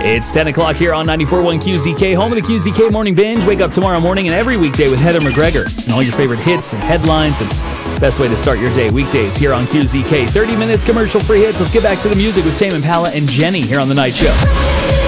It's 10 o'clock here on 94.1 QZK, home of the QZK Morning Binge. Wake up tomorrow morning and every weekday with Heather McGregor and all your favorite hits and headlines and best way to start your day weekdays here on QZK. 30 minutes commercial-free hits. Let's get back to the music with Tame Impala and Jenny here on The Night Show.